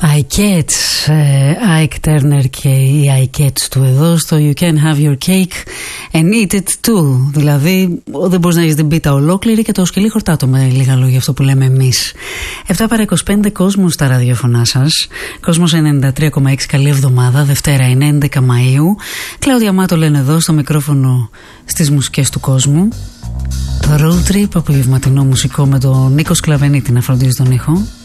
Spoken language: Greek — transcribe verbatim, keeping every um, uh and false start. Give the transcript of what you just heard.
iCats, Ike Turner και οι iCats του εδώ στο You Can Have Your Cake and Eat It Too. Δηλαδή δεν μπορείς να έχεις την πίτα ολόκληρη και το σκυλί χορτάτο, με λίγα λόγια, αυτό που λέμε εμείς. επτά παρά είκοσι πέντε κόσμος στα ραδιοφωνά σας. Κόσμος ενενήντα τρία κόμμα έξι. Καλή εβδομάδα. Δευτέρα είναι έντεκα Μαΐου. Κλάουδια Μάτο λένε εδώ στο μικρόφωνο στις μουσικές του κόσμου. Το Road Trip, απογευματινό μουσικό με τον Νίκο Σκλαβενίτη να φροντίζει τον ήχο.